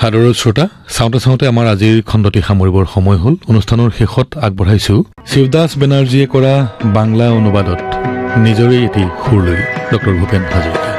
সাদৰৰ শ্ৰোতা চাওঁতে আমাৰ আজিৰ খণ্ডটি সামৰিবৰ সময় হ'ল। অনুষ্ঠানৰ শেষত আগবঢ়াইছো শিৱদাস বেনাৰ্জীয়ে কৰা বাংলা অনুবাদত নিজৰে এটি সুৰ লৈ ডক্টৰ ভূপেন হাজৰিকা।